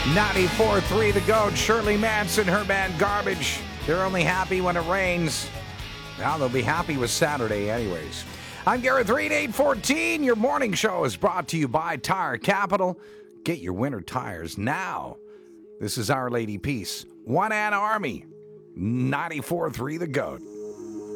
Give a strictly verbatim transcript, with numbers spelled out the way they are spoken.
ninety-four three The Goat, Shirley Manson, her band Garbage. They're only happy when it rains. Now they'll be happy with Saturday anyways. I'm Gareth Reed, eight fourteen. Your morning show is brought to you by Tire Capital. Get your winter tires now. This is Our Lady Peace. One Ann Army. ninety-four three The Goat.